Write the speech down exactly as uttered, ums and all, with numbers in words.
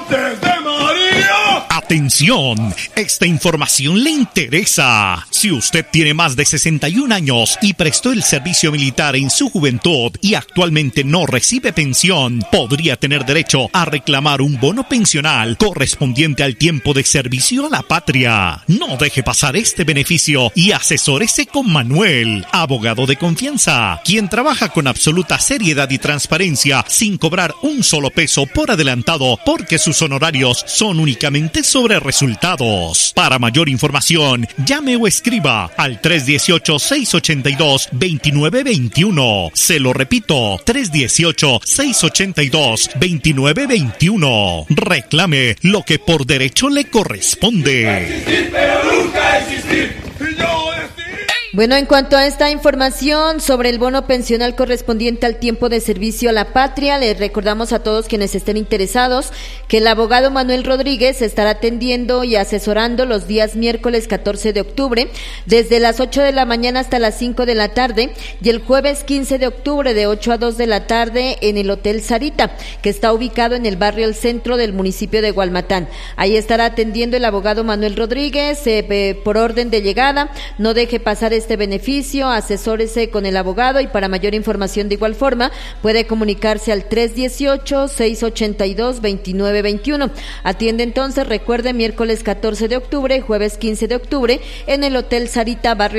Desde María. Atención, esta información le interesa. Si usted tiene más de sesenta y un años y prestó el servicio militar en su juventud y actualmente no recibe pensión, podría tener derecho a reclamar un bono pensional correspondiente al tiempo de servicio a la patria. No deje pasar este beneficio y asesórese con Manuel, abogado de confianza, quien trabaja con absoluta seriedad y transparencia sin cobrar un solo peso por adelantado porque sus honorarios son únicamente sobre resultados. Para mayor información, llame o escriba al tres uno ocho, seis ocho dos, dos nueve dos uno. Se lo repito, tres uno ocho, seis ocho dos, dos nueve dos uno. Reclame lo que por derecho le corresponde. Existir, pero nunca existir. Y yo Bueno, en cuanto a esta información sobre el bono pensional correspondiente al tiempo de servicio a la patria, les recordamos a todos quienes estén interesados que el abogado Manuel Rodríguez estará atendiendo y asesorando los días miércoles catorce de octubre desde las ocho de la mañana hasta las cinco de la tarde y el jueves quince de octubre de ocho a dos de la tarde en el Hotel Sarita, que está ubicado en el barrio El Centro del municipio de Gualmatán. Ahí estará atendiendo el abogado Manuel Rodríguez eh, eh, por orden de llegada. No deje pasar este beneficio, asesórese con el abogado y para mayor información de igual forma puede comunicarse al tres uno ocho, seis ocho dos, dos nueve dos uno. Atiende entonces, recuerde, miércoles catorce de octubre, jueves quince de octubre en el Hotel Sarita, barrio